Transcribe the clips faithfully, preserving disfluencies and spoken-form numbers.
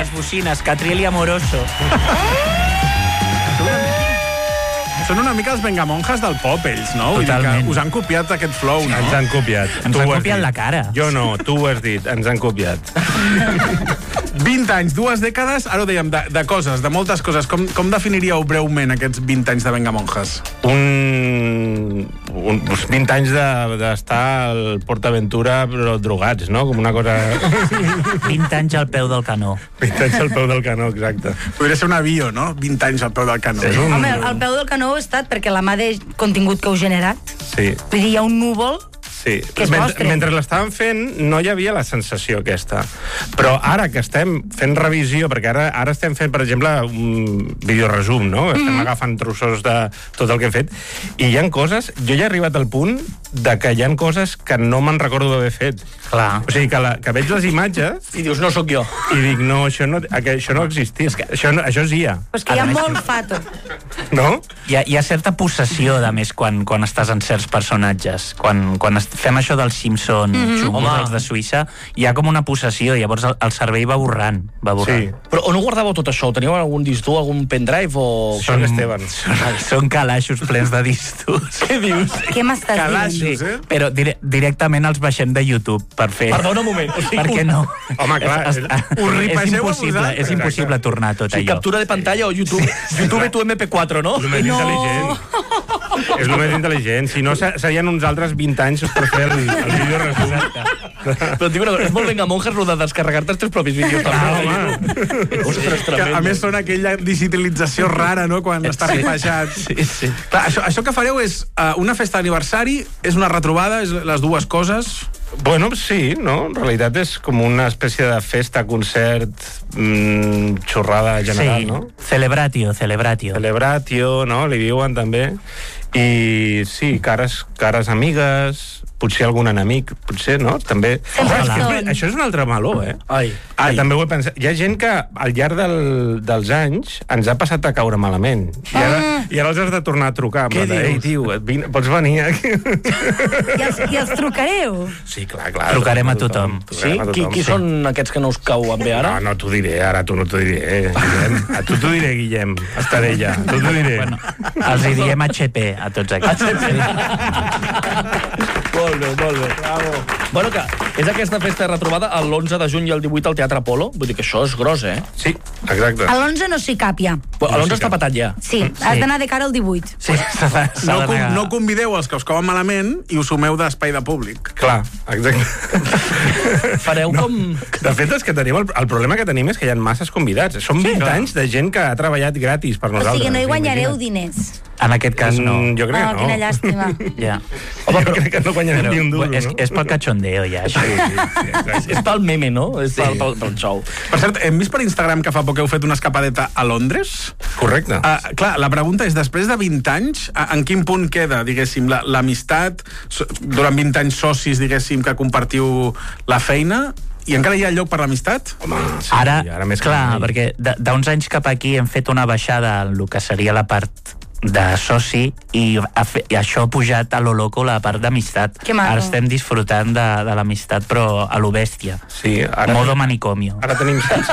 les bocines, Catriel i Amoroso. Són una mica els vengamonjas del pop, ells, no? Totalment. Us han copiat aquest flow, no? Ens han copiat. Ens han copiat la cara. Jo no, tu ho has dit, ens han copiat. vint anys, dues dècades, ara ho dèiem, de, de coses, de moltes coses. Com, com definiríeu breument aquests vint anys de vengamonjas? Un... un vint anys d'estar de, al PortAventura però drogats, no? Com una cosa... vint anys al peu del canó. vint anys al peu del canó, exacte. Podria ser un avió, no? vint anys al peu del canó. Sí, un... Home, al peu del canó he estat perquè la mà de contingut que heu generat, sí. Vull dir, hi ha un núvol. Sí. Mentre, mentre l'estàvem fent no hi havia la sensació aquesta, però ara que estem fent revisió, perquè ara, ara estem fent, per exemple, un videoresum, no? Estem mm-hmm. agafant trossos de tot el que hem fet, i hi ha coses, jo ja he arribat al punt de que hi ha coses que no me'n recordo d'haver fet. Clar. O sigui, que, la, que veig les imatges i dius, no sóc jo, i dic, no, això no, això no existia, és que això, no, això és I A. Però és que hi ha molt fato. No? Hi ha, hi ha certa possessió, de més, quan, quan estàs en certs personatges. Quan, quan fem això dels Simpson, mm-hmm. xungos, els de Suïssa, hi ha com una possessió, llavors el, el cervell va borrant. Va borrant. Sí. Però on ho guardàveu tot això? Teníeu algun disc dur, algun pendrive o... Són Esteban. Són, són calaixos plens de discos. Què dius? Què m'estàs dient? Calaixos, eh? Però dire, directament els baixem de YouTube per fer... Perdona un moment. O sigui, per què no? Home, clar, és, és, és impossible, és impossible tornar tot o sigui, allò. captura de pantalla o YouTube, YouTube tu eme pe quatre, no? El més no. intel·ligent. És el més intel·ligent. Si no, serien uns altres vint anys per fer el, el vídeo resum. Però dic, és molt vengamonjas lo de descarregar-te els teus propis vídeos. Ah, Ostres, que, a més, són aquella digitalització rara, no?, quan està repejat. Sí, sí. Clar, això, això que fareu és uh, una festa d'aniversari, és una retrobada, és les dues coses... Bueno, sí, no? En realitat és com una espècie de festa, concert, mmm, xorrada general, sí. no? Celebratio, celebratio. Celebratio, no? Li diuen també. I sí, cares, cares amigues, potser algun enemic, potser, no? També... Sempre Clar, són. això és un altre meló, eh? Ai. Ai. També ho he pensat. Hi ha gent que al llarg del, dels anys ens ha passat a caure malament. I ara, Ah. i ara els has de tornar a trucar. Què de, Ei, dius? tio, et vin, pots venir aquí? I els, i els trucareu? Sí, clar, clar. Trucarem a tothom. Sí? Trucarem a Qui, tothom. qui són aquests que no us cauen bé ara? No, no t'ho diré, ara tu no t'ho diré, Guillem. A tu t'ho diré, Guillem. Estaré ja. Tu t'ho diré. Bueno, els hi diem H P a tots aquests. Molt bé, molt bé. Bravo. Bueno, que és aquesta festa retrobada l'onze de juny i el divuit al Teatre Apolo. Vull dir que això és gros, eh? Sí, exacte. A l'onze no s'hi cap ja. A l'onze està patat ja. Sí, has d'anar de cara al divuit. Sí, s'ha de, s'ha No, de com, negar. no convideu els que us cauen malament i us sumeu d'espai de públic. Clar, exacte. Fareu No, com... de fet, és que tenim el, el problema que tenim és que hi ha masses convidats. Són vint clar. anys de gent que ha treballat gratis per O nosaltres. sigui, no hi guanyareu Imagina't. diners. En aquest cas, no. Mm, jo crec Oh, que no. quina llàstima. Ja. Home, jo crec que no guanyarem Però, ni un duro, és, no? és pel cachondeo, ja, això. Sí, sí, sí, exacte. És pel meme, no? És pel, pel, pel show. Per cert, hem vist per Instagram que fa poc heu fet una escapadeta a Londres. Correcte. Uh, clar, la pregunta és, després de vint anys, a- en quin punt queda, diguéssim, la- l'amistat, so- durant vint anys socis, diguéssim, que compartiu la feina, i encara hi ha lloc per l'amistat? Home, sí, Ara, ara més que clar, mai. perquè de- d'uns anys cap aquí hem fet una baixada en el que seria la part de soci i, ha fe, i això ha pujat a lo loco la part d'amistat. Que maco. Ara estem disfrutant de, de l'amistat, però a lo bèstia. Sí, ara... Modo manicomio. Ara tenim sis.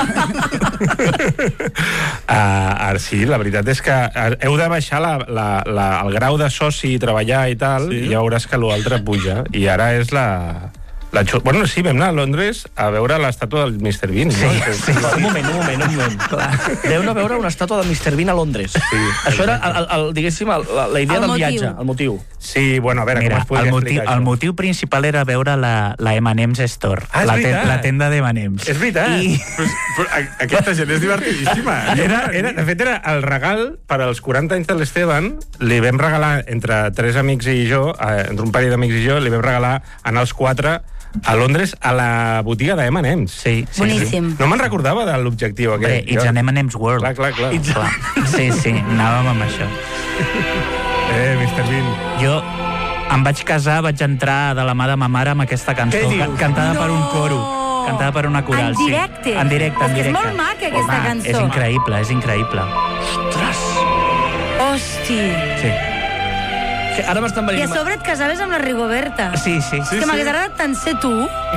uh, ara sí, la veritat és que heu de baixar la, la, la, el grau de soci i treballar i tal, sí. I ja veuràs que l'altre puja. I ara és la... La xu... Bueno, sí, vam anar a Londres a veure l'estàtua del mister Bean. Sí, no? sí. Un moment, un moment, un moment. Deu anar a veure una estàtua de mister Bean a Londres. Sí, Això era, el, el, diguéssim, el, la, la idea El del motiu. viatge, el motiu. Sí, bueno, a veure, Mira, com es podria el motiu, explicar el això? motiu principal era veure la, la eme and ems Store, Ah, és la, ten, veritat. la tenda de eme and ems. És veritat. I, Però, però, a- aquesta gent és divertidíssima. Era, era, de fet, era el regal per als quaranta anys de l'Esteban. Li vam regalar, entre tres amics i jo, eh, entre un parell d'amics i jo, li vam regalar anar els quatre a Londres a la botiga de eme and ems. sí, sí, Boníssim. No me'n recordava de l'objectiu Hombre, aquest. it's an eme and ems world. Clar, clar, clar. It's clar. Sí, sí, anàvem amb això. Eh, mister Bean. Jo em vaig casar, vaig entrar de la mà de ma mare amb aquesta cançó, Què dius? ca- cantada per un coro, cantada per una coral. En directe? Sí. En directe, en És que és directe. molt maca, aquesta Home, cançó. És increïble, és increïble. Ostres! Hosti. Sí. Que ara m'estan I a venint... sobre et casaves amb la Rigoberta. Sí, sí. És que m'hagués agradat tant ser tu.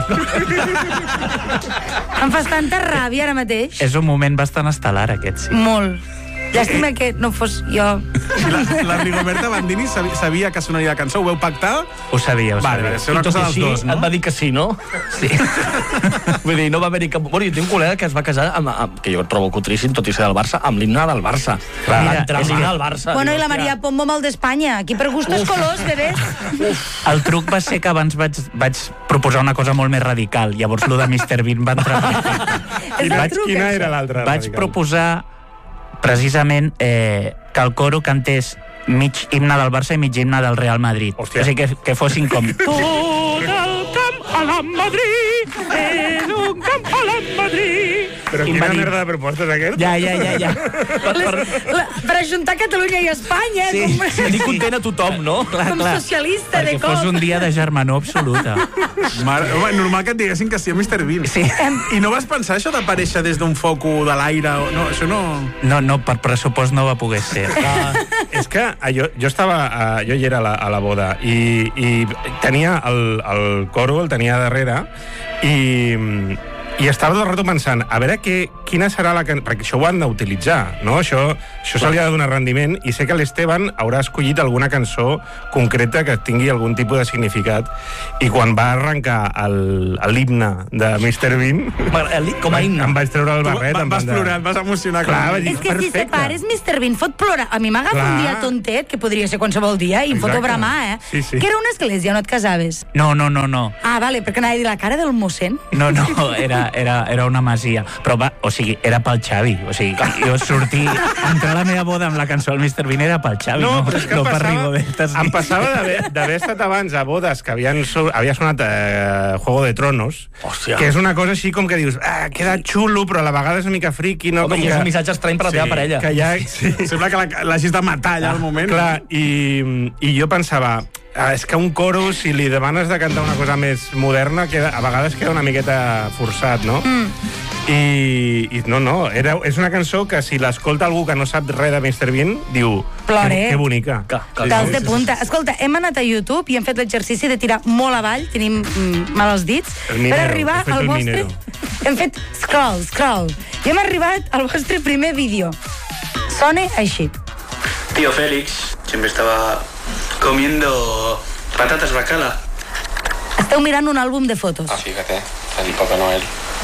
Em fas tanta ràbia ara mateix. És un moment bastant estel·lar, aquest, sí. Molt. Llàstima que no fos jo. La, la Rigoberta Bandini sabia, sabia que sonaria la cançó, ho veu pactar? Ho sabia, ho Vale, sabia. és una cosa dels dos, no? Et va dir que sí, no? Sí. Vull dir, no va haver-hi cap... Bueno, jo tinc un col·lega que es va casar amb, amb que jo et trobo cutríssim, tot i ser del Barça, amb l'himne del Barça. Clar, Entrar és l'himne que- del Barça. Bueno, i la Hòstia. Maria Pombo amb el d'Espanya. Aquí per gustos colors, bebès. El truc va ser que abans vaig, vaig proposar una cosa molt més radical. Llavors, lo de mister Bean va entrar perfecte. És el Vaig, truc, quina això. era l'altra? Vaig radical? proposar precisament eh, que el coro cantés mig himne del Barça i mig himne del Real Madrid. Hòstia. O sigui, que, que fossin com... Tot el camp a la Madrid, en un camp a la Madrid. Però I em quina va dir- merda de proposta és aquest? Ja, ja, ja, ja. Per, per, La, per ajuntar Catalunya i Espanya, Sí, com, sí. tenir content a tothom, no? Clar, com clar. socialista de Perquè cop. fos un dia de germanor absoluta. Mare, home, normal que et diguessin que sí a mister Bean. Sí. I no vas pensar això d'aparèixer des d'un foco de l'aire? o- No, això no... No, no, per pressupost no va poder ser. Ah, és que ah, jo, jo estava... ah, jo hi era a la, a la boda i, i tenia el, el coro, el tenia darrere i... I estava tot el rato pensant, a veure que, quina serà la... Can... Perquè això ho han d'utilitzar, no? Això, això se li ha de donar rendiment i sé que l'Esteban haurà escollit alguna cançó concreta que tingui algun tipus de significat i quan va arrencar el- l'himne de mister Bean Com a himne. em vaig treure el Tu barret. va- em vas van de- plorar, et vas emocionar. Clar, com- vaig dir, És que si perfecte. separes mister Bean fot plorar. A mi m'agafa Clar. un dia tontet, que podria ser qualsevol dia, i em foto Exacte. bramar, eh? Sí, sí. Que era una església, no et casaves? No, no, no, no. Ah, vale, perquè anava a dir la cara del mossèn. No, no, era, era, era una masia. Però va, o sigui, era pel Xavi. O sigui, jo sortir, entrar a la meva boda amb la cançó del mister Bean era pel Xavi, no, No, però és que no em per passava, Rigoberta. em passava d'haver d'haver estat abans a bodes que havien so, havia sonat eh, Juego de Tronos, Hòstia. que és una cosa així com que dius, ah, queda xulo, però a la vegada és una mica friqui, no? Home, com i és que, un missatge estrany per la teva parella. Que ja, sí, Sembla que la- l'hagis de matar allà al moment. clar, i, i jo pensava, ah, és que un coro, si li demanes de cantar una cosa més moderna, queda, a vegades queda una miqueta forçat, no? Mm. I, i no, no, era, és una cançó que si l'escolta algú que no sap res de mister Bean, diu, Plore. que, que bonica. Que, que, Tals de punta. Escolta, hem anat a YouTube i hem fet l'exercici de tirar molt avall, tenim mm, mal als dits, El minero, per arribar has fet al el vostre... minero. Hem fet scroll, scroll. I hem arribat al vostre primer vídeo. Sona així. Tío Félix siempre estaba comiendo patatas bacala. Esteu mirant un àlbum de fotos. Ah, fíjate, el Papá Noel.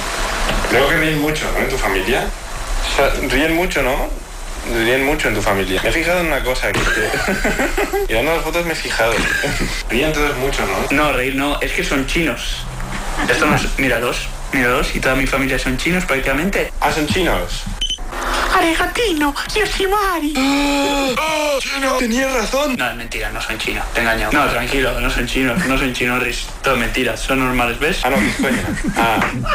Creo que ríen mucho, ¿no? En tu familia. O sea, ríen mucho, ¿no? Ríen mucho en tu familia. Me he fijado en una cosa, que es que... Mirando las fotos me he fijado. Ríen todos mucho, ¿no? No, reír no, es que son chinos. Esto no es, míralos, míralos, y toda mi familia son chinos prácticamente. Ah, son chinos. Arigatino, Yoshimari. ¡Oh, chino! Tenías razón. No, es mentira, no son chinos, te he engañado. No, tranquilo, no son chinos, no son chinos, Riz. Todo mentiras, son normales, ¿ves? Ah, no, que es coña. Ah,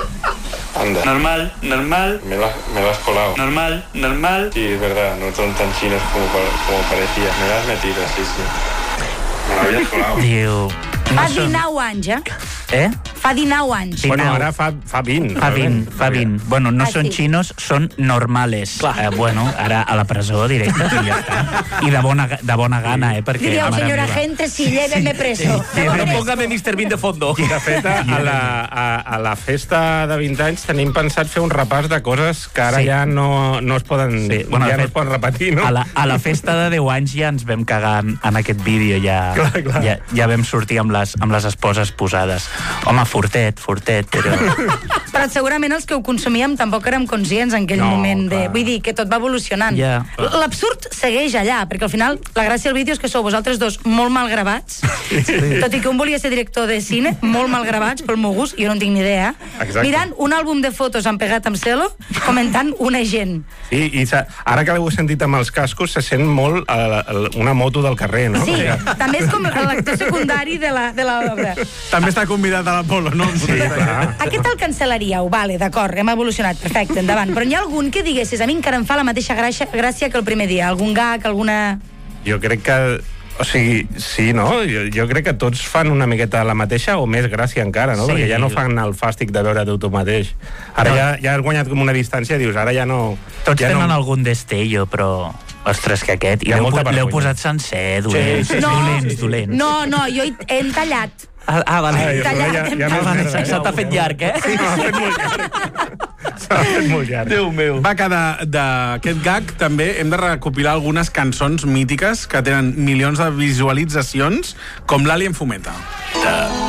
anda. Normal, normal, Me lo, has, me lo has colado. normal, normal. Sí, es verdad, no son tan chinos como, pa- como parecía. Me lo has metido, sí, sí. Me lo habías colado. Diu... Fa No són... dinou anys, eh? Eh? Fa dinou anys. Sí. Bueno, dinou. ara fa, fa vint. Fa vint, fa vint. Bueno, no Ah, són sí. xinos, són normales. Eh, bueno, ara a la presó directe i ja està. I de bona, de bona gana, eh? Perquè, Diríeu, mare senyora meva. gente, si lléveme preso. Bueno, póngame mister Bean de fondo. De fet, a, a, la, a, a la festa de vint anys tenim pensat fer un repàs de coses que ara Sí. ja no, no es poden, Sí, sí. bueno, ja de no fet, es poden repetir, no? A la, a la festa de deu anys ja ens vam cagar en, en aquest vídeo, ja, Clar, clar. ja, ja vam sortir amb les, amb les esposes posades. Home, fortet, fortet, però... Però segurament els que ho consumíem tampoc érem conscients en aquell No, moment. De... clar. Vull dir, que tot va evolucionant. Ja. L'absurd segueix allà, perquè al final la gràcia del vídeo és que sou vosaltres dos molt mal gravats, tot i que un volia ser director de cine, molt mal gravats pel meu gust, jo no en tinc ni idea, Exacte. mirant un àlbum de fotos amb pegat amb celo, comentant una gent. I, i sa- ara que l'heu sentit amb els cascos, se sent molt eh, el- una moto del carrer, no? Sí, Perquè- també és com l'actor secundari de la- de l'obra. També està convidat a l'Apolo, no? Sí, clar. Aquest el cancel·laríeu, vale, d'acord, hem evolucionat, perfecte, endavant. Però hi ha algun que diguessis, a mi encara em fa la mateixa gràcia, gràcia que el primer dia, algun gag, alguna... Jo crec que... O sigui, sí, no? Jo, jo crec que tots fan una miqueta la mateixa o més gràcia encara, no? Sí. Perquè ja no fan el fàstic de veure tu mateix. Ara No. ja, ja has guanyat com una distància, dius, ara ja no... Tots ja tenen no... algun destello, però... Ostres, que aquest... I l'heu posat sencer, dolents. Sí, sí, dolents, dolents. No, no, jo he, he entallat. Ah, ah vale. Ai, Tallat. ja, ja Ah, vale, ja, Se t'ha fet llarg, eh? S'ha fet molt llarg. S'ha fet molt llarg. Déu meu. Va, que de- d'aquest gag també hem de recopilar algunes cançons mítiques que tenen milions de visualitzacions, com l'Alien Fumeta.